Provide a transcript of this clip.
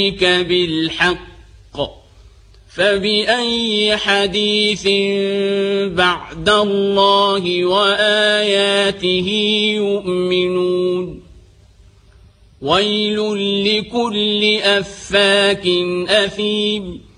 بالحق فبأي حديث بعد الله وآياته يؤمنون ويل لكل أفاك أثيم